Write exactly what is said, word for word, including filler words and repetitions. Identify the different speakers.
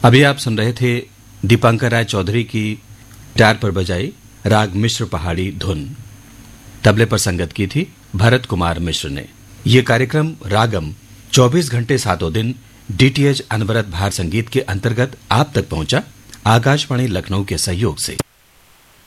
Speaker 1: अभी आप सुन रहे थे दीपांकर राय चौधरी की गिटार पर बजाई राग मिश्र पहाड़ी धुन। तबले पर संगत की थी भरत कुमार मिश्र ने। ये कार्यक्रम रागम चौबीस घंटे सातों दिन डीटीएच अनवरत भार संगीत के अंतर्गत आप तक पहुंचा आकाशवाणी लखनऊ के सहयोग से।